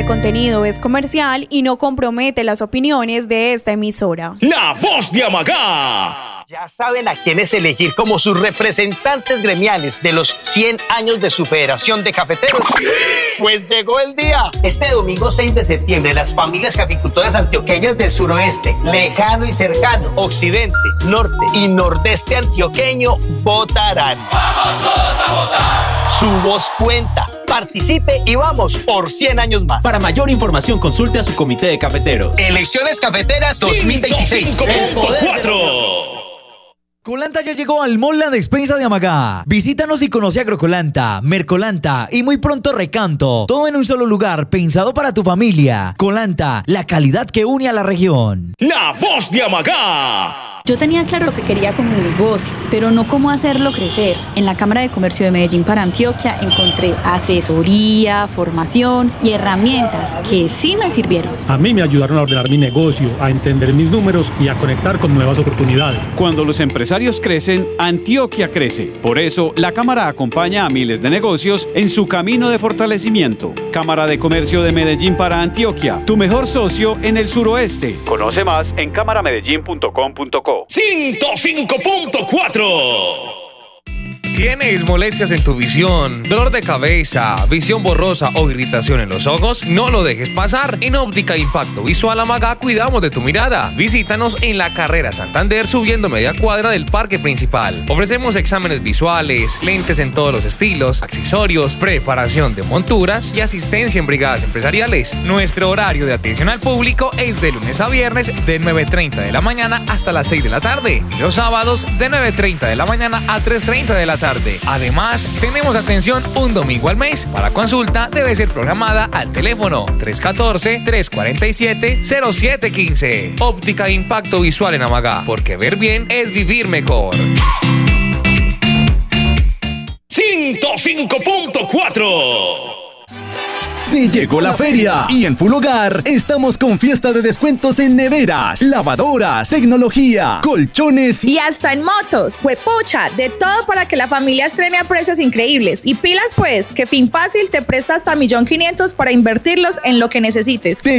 Este contenido es comercial y no compromete las opiniones de esta emisora. La Voz de Amagá. ¿Ya saben a quiénes elegir como sus representantes gremiales de los 100 años de su Federación de Cafeteros? Pues llegó el día. Este domingo 6 de septiembre, las familias caficultoras antioqueñas del suroeste, lejano y cercano, occidente, norte y nordeste antioqueño votarán. ¡Vamos todos a votar! Su voz cuenta. Participe y vamos por 100 años más. Para mayor información, consulte a su comité de cafeteros. Elecciones Cafeteras 2026. 5.4. Colanta ya llegó al Mall La Despensa de Amagá. Visítanos y conoce Agrocolanta, Mercolanta y muy pronto Recanto. Todo en un solo lugar, pensado para tu familia. Colanta, la calidad que une a la región. La Voz de Amagá. Yo tenía claro lo que quería con mi negocio, pero no cómo hacerlo crecer. En la Cámara de Comercio de Medellín para Antioquia encontré asesoría, formación y herramientas que sí me sirvieron. A mí me ayudaron a ordenar mi negocio, a entender mis números y a conectar con nuevas oportunidades. Cuando los empresarios crecen, Antioquia crece. Por eso, la Cámara acompaña a miles de negocios en su camino de fortalecimiento. Cámara de Comercio de Medellín para Antioquia, tu mejor socio en el suroeste. Conoce más en cámaramedellín.com.co. 105.4. ¿Tienes molestias en tu visión, dolor de cabeza, visión borrosa o irritación en los ojos? No lo dejes pasar. En Óptica Impacto Visual Amagá cuidamos de tu mirada. Visítanos en la Carrera Santander subiendo media cuadra del parque principal. Ofrecemos exámenes visuales, lentes en todos los estilos, accesorios, preparación de monturas y asistencia en brigadas empresariales. Nuestro horario de atención al público es de lunes a viernes de 9:30 de la mañana hasta las 6 de la tarde y los sábados de 9:30 de la mañana a 3:30 de la tarde. Además, tenemos atención un domingo al mes. Para consulta debe ser programada al teléfono 314-347-0715. Óptica Impacto Visual en Amagá, porque ver bien es vivir mejor. 105.4. Sí llegó la feria y en Full Hogar estamos con fiesta de descuentos en neveras, lavadoras, tecnología, colchones y hasta en motos. Juepucha, de todo para que la familia estrene a precios increíbles. Y pilas pues, que FinFácil te presta hasta 1.500.000 para invertirlos en lo que necesites. Te